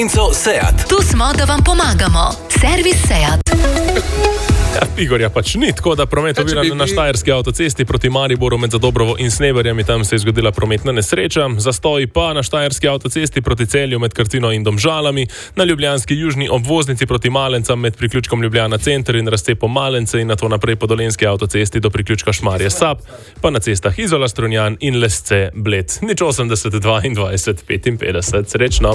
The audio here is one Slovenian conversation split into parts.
Seat. Tu smo, da vam pomagamo. Servis Seat. Ja, Igorja pač ni, tako da promet oviran na štajerski avtocesti proti Mariboru med Zadobrovo in Sneverjem, tam se je zgodila prometna nesreča, zastoji pa na štajerski avtocesti proti Celju med Krtino in Domžalami, na ljubljanski južni obvoznici proti Malencam med priključkom Ljubljana center in razcepom Malence in nato naprej po dolenski avtocesti do priključka Šmarje Sap, pa na cestah Izola Strunjan in Lesce Bled. Nič 80 22 55. Srečno!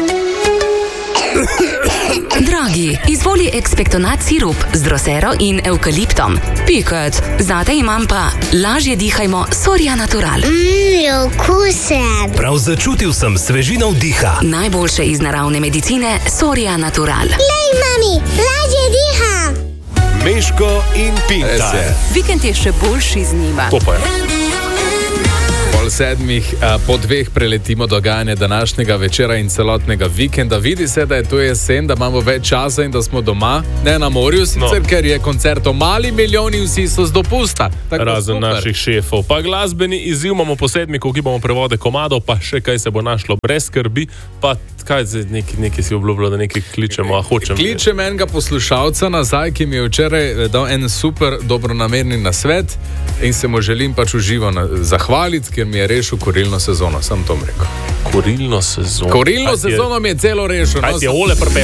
Dragi, izvoli ekspektonat sirup z drosero in evkaliptom. Piket, zate imam pa lažje dihajmo Soria Natural. Okusen. Prav začutil sem svežino vdiha. Najboljše iz naravne medicine Soria Natural. Lej, mami, lažje diham. Meško in Pintar. Vikend je še boljši z njima. To pa je. Pol sedmih, po dveh preletimo dogajanje današnjega večera in celotnega vikenda. Vidi se, da je to jesen, da imamo več časa in da smo doma, ne na morju sicer, ker je koncert o Mali milijoni, vsi so z dopusta. Razen naših šefov. Pa glasbeni izziv imamo po sedmiku, ki bomo prevode komadov, pa še kaj se bo našlo brez skrbi, pa kaj zdaj nekaj si obljubilo, da nekaj kličemo, a hočemo. Kličem enega poslušalca nazaj, ki mi je včeraj dal en super dobronamerni nasvet in se mu želim pač uživo zahvaliti, ker mi je rešil kurilno sezono, sem to rekel. Kurilno sezono? Kurilno sezono mi je celo rešil. Kaj ti je ole prpel?